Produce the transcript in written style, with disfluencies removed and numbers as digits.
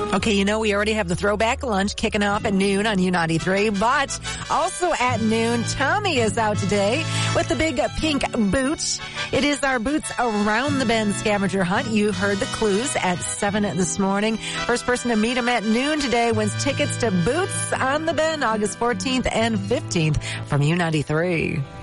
Okay, we already have the throwback lunch kicking off at noon on U93, but also at noon, Tommy is out today with the big pink boots. It is our Boots Around the Bend scavenger hunt. You heard the clues at 7 this morning. First person to meet him at noon today wins tickets to Boots on the Bend August 14th and 15th from U93.